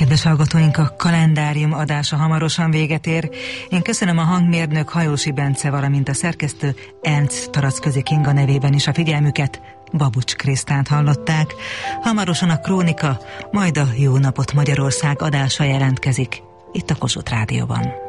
Kedves hallgatóink, a kalendárium adása hamarosan véget ér. Én köszönöm a hangmérnök Hajósi Bence, valamint a szerkesztő Ernst Taracközi Kinga nevében is a figyelmüket. Babucs Krisztánt hallották. Hamarosan a Krónika, majd a Jó napot Magyarország adása jelentkezik itt a Kossuth Rádióban.